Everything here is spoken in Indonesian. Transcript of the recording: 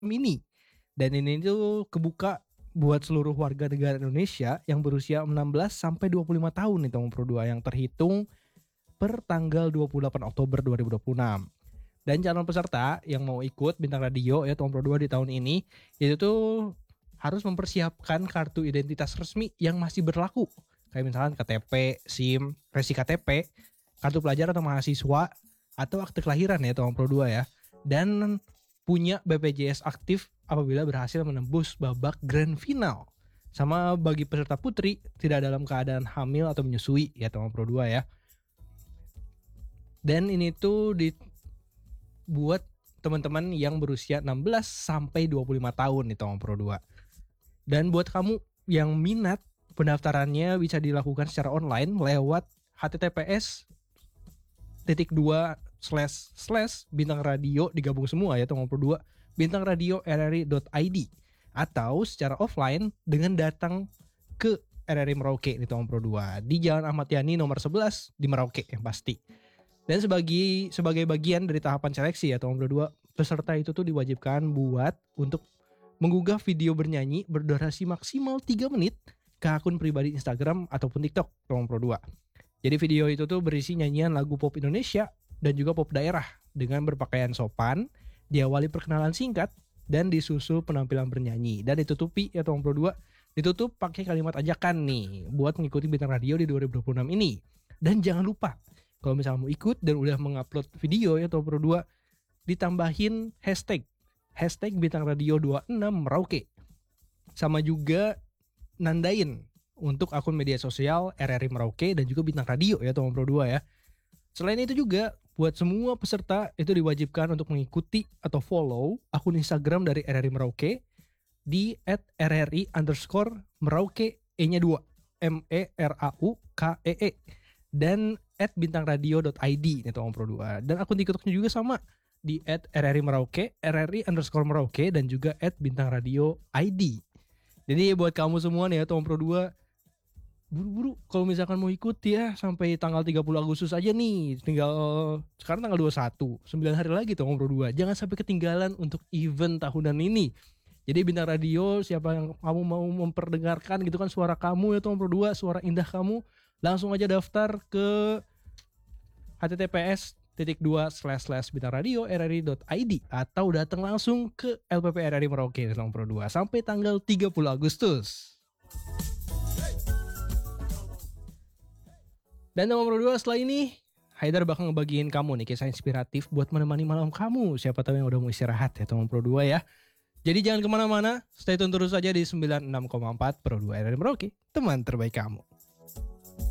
ini. Dan ini tuh kebuka buat seluruh warga negara Indonesia yang berusia 16 sampai 25 tahun nih Tomang Pro 2 yang terhitung per tanggal 28 Oktober 2026. Dan calon peserta yang mau ikut Bintang Radio ya Tomang Pro 2 di tahun ini itu tuh harus mempersiapkan kartu identitas resmi yang masih berlaku. Kayak misalkan KTP, SIM, resi KTP, kartu pelajar atau mahasiswa, atau akte kelahiran ya Tomang Pro 2 ya. Dan punya BPJS aktif apabila berhasil menembus babak grand final. Sama bagi peserta putri tidak dalam keadaan hamil atau menyusui ya Tomang Pro 2 ya. Dan ini tuh dibuat teman-teman yang berusia 16 sampai 25 tahun nih Tomang Pro 2. Dan buat kamu yang minat, pendaftarannya bisa dilakukan secara online lewat https://bintang radio digabung semua ya Tomang Pro 2 bintangradio.rri.id atau secara offline dengan datang ke RRI Merauke di Tomang Pro 2 di Jalan Ahmad Yani nomor 11 di Merauke yang pasti. Dan sebagai bagian dari tahapan seleksi ya Tomang Pro 2, peserta itu tuh diwajibkan buat untuk menggugah video bernyanyi berdurasi maksimal 3 menit ke akun pribadi Instagram ataupun TikTok Tomang Pro 2. Jadi video itu tuh berisi nyanyian lagu pop Indonesia dan juga pop daerah dengan berpakaian sopan, diawali perkenalan singkat dan disusul penampilan bernyanyi dan ditutupi ya Tomang Pro 2 ditutup pakai kalimat ajakan nih buat mengikuti Bintang Radio di 2026 ini. Dan jangan lupa kalau misalnya mau ikut dan udah mengupload video ya Tomang Pro 2 ditambahin hashtag Bintang Radio 26 Merauke. Sama juga nandain untuk akun media sosial RRI Merauke dan juga Bintang Radio ya Tomang Pro 2 ya. Selain itu juga buat semua peserta itu diwajibkan untuk mengikuti atau follow akun Instagram dari RRI Merauke di @rri_merauke E-nya 2 MERAUKEE dan @bintangradio.id nih Tomang Pro 2. Dan akun TikToknya juga sama di @rri Merauke, rri_merauke dan juga @bintangradio.id. Jadi buat kamu semua nih ya Tomang Pro 2, buru-buru kalau misalkan mau ikut ya sampai tanggal 30 Agustus aja nih. Sekarang tanggal 21, 9 hari lagi Tomang Pro 2. Jangan sampai ketinggalan untuk event tahunan ini. Jadi Bintang Radio, siapa yang kamu mau memperdengarkan gitu kan suara kamu ya Tomang Pro 2, suara indah kamu, langsung aja daftar ke https://bintangradio.rri.id atau datang langsung ke LPP RRI Merauke Tomang Pro 2 sampai tanggal 30 Agustus. Dan Tomang Pro 2 setelah ini Haidar bakal ngebagiin kamu nih kisah inspiratif buat menemani malam kamu. Siapa tahu yang udah mau istirahat ya Tomang Pro 2 ya. Jadi jangan kemana-mana, stay tune terus aja di 96,4 Pro 2 RRI Merauke, teman terbaik kamu.